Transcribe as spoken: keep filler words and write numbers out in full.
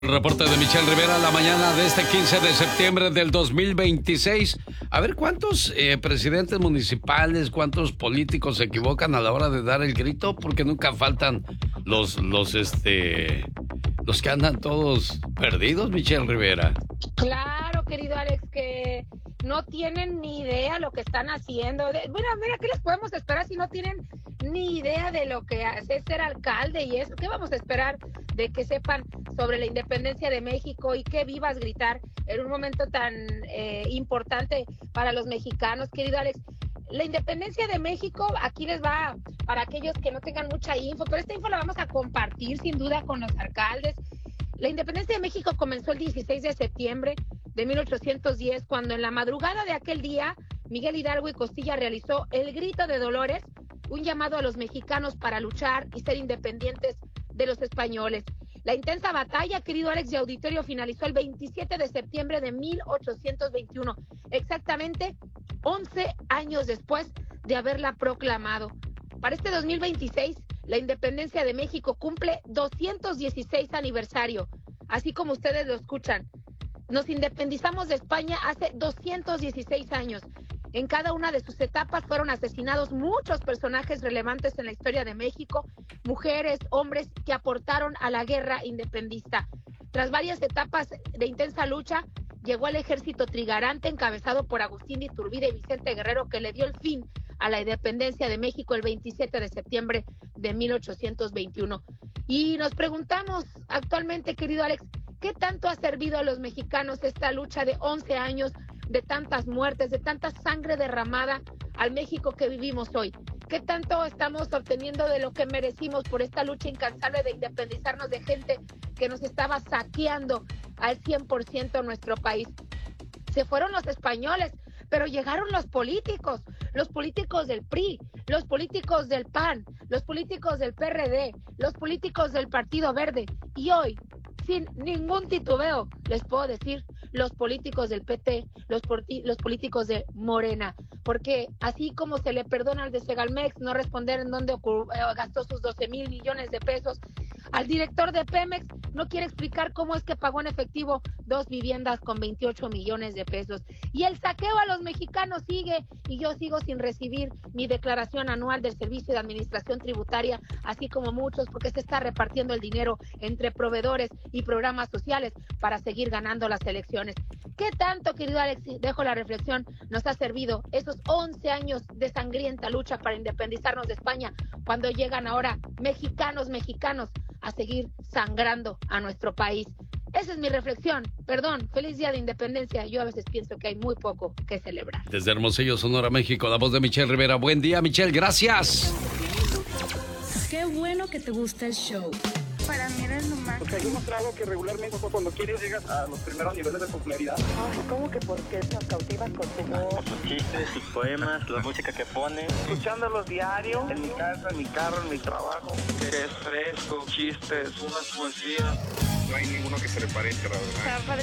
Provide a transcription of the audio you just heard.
El reporte de Michelle Rivera la mañana de este quince de septiembre del dos mil veintiséis. A ver, ¿cuántos eh, presidentes municipales, cuántos políticos se equivocan a la hora de dar el grito? Porque nunca faltan los, los, este, los que andan todos perdidos, Michelle Rivera. Claro, querido Alex, que no tienen ni idea lo que están haciendo. De, bueno, mira, ¿qué les podemos esperar si no tienen ni idea de lo que hace ser alcalde y eso? ¿Qué vamos a esperar de que sepan sobre la independencia de México y que vivas gritar en un momento tan eh, importante para los mexicanos, querido Alex? La independencia de México, aquí les va para aquellos que no tengan mucha info, pero esta info la vamos a compartir sin duda con los alcaldes. La independencia de México comenzó el dieciséis de septiembre de mil ochocientos diez, cuando en la madrugada de aquel día, Miguel Hidalgo y Costilla realizó el Grito de Dolores, un llamado a los mexicanos para luchar y ser independientes de los españoles. La intensa batalla, querido Alex y auditorio, finalizó el veintisiete de septiembre de mil ochocientos veintiuno, exactamente once años después de haberla proclamado. Para este dos mil veintiséis, la independencia de México cumple doscientos dieciséis aniversario, así como ustedes lo escuchan. Nos independizamos de España hace doscientos dieciséis años. En cada una de sus etapas fueron asesinados muchos personajes relevantes en la historia de México, mujeres, hombres que aportaron a la guerra independista. Tras varias etapas de intensa lucha, llegó el ejército trigarante encabezado por Agustín de Iturbide y Vicente Guerrero, que le dio el fin a la independencia de México el veintisiete de septiembre de mil ochocientos veintiuno. Y nos preguntamos actualmente, querido Alex, ¿qué tanto ha servido a los mexicanos esta lucha de once años, de tantas muertes, de tanta sangre derramada al México que vivimos hoy? ¿Qué tanto estamos obteniendo de lo que merecimos por esta lucha incansable de independizarnos de gente que nos estaba saqueando al cien por ciento nuestro país? Se fueron los españoles, pero llegaron los políticos, los políticos del P R I, los políticos del P A N, los políticos del P R D, los políticos del Partido Verde. Y hoy, sin ningún titubeo, les puedo decir, los políticos del P T, los, los políticos de Morena. Porque así como se le perdona al de Segalmex no responder en dónde gastó sus doce mil millones de pesos, al director de Pemex no quiere explicar cómo es que pagó en efectivo dos viviendas con veintiocho millones de pesos. Y el saqueo a los mexicanos sigue, y yo sigo sin recibir mi declaración anual del Servicio de Administración Tributaria, así como muchos, porque se está repartiendo el dinero entre proveedores y programas sociales para seguir ganando las elecciones. ¿Qué tanto, querido Alex, dejo la reflexión, nos ha servido esos once años de sangrienta lucha para independizarnos de España, cuando llegan ahora mexicanos, mexicanos, a seguir sangrando a nuestro país? Esa es mi reflexión. Perdón, feliz día de independencia. Yo a veces pienso que hay muy poco que celebrar. Desde Hermosillo, Sonora, México, la voz de Michelle Rivera. Buen día, Michelle, gracias. Qué bueno que te gusta el show. Para mí eres lo máximo. Porque hay un trago que regularmente cuando quieres llegas a los primeros niveles de popularidad. Ay, ¿cómo que por qué nos cautivas con tu voz? Sus chistes, sus poemas, la música que pone. Escuchándolos diario, en mi casa, en mi carro, en mi trabajo. Es fresco, chistes, unas poesías. No hay ninguno que se le parezca, la verdad.